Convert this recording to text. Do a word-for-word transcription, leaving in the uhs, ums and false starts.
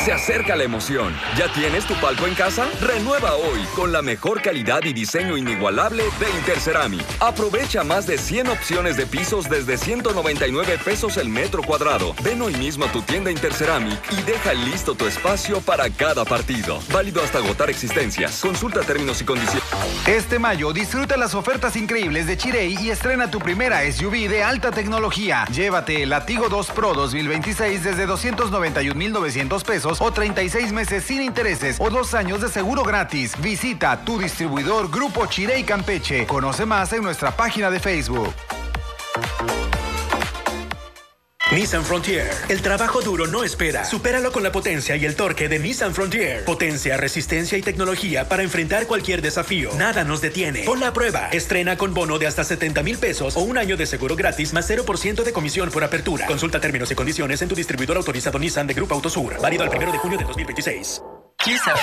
Se acerca la emoción. ¿Ya tienes tu palco en casa? Renueva hoy con la mejor calidad y diseño inigualable de Interceramic. Aprovecha más de cien opciones de pisos desde ciento noventa y nueve pesos el metro cuadrado. Ven hoy mismo a tu tienda Interceramic y deja listo tu espacio para cada partido. Válido hasta agotar existencias. Consulta términos y condiciones. Este mayo disfruta las ofertas increíbles de Chirey y estrena tu primera S U V de alta tecnología. Llévate el Latigo dos Pro dos mil veintiséis desde doscientos noventa y un mil novecientos pesos o treinta y seis meses sin intereses o dos años de seguro gratis. Visita tu distribuidor Grupo Chirey Campeche. Conoce más en nuestra página de Facebook. Nissan Frontier. El trabajo duro no espera. Supéralo con la potencia y el torque de Nissan Frontier. Potencia, resistencia y tecnología para enfrentar cualquier desafío. Nada nos detiene. Pon la prueba. Estrena con bono de hasta setenta mil pesos o un año de seguro gratis más cero por ciento de comisión por apertura. Consulta términos y condiciones en tu distribuidor autorizado Nissan de Grupo Autosur. Válido al primero de junio de dos mil veintiséis.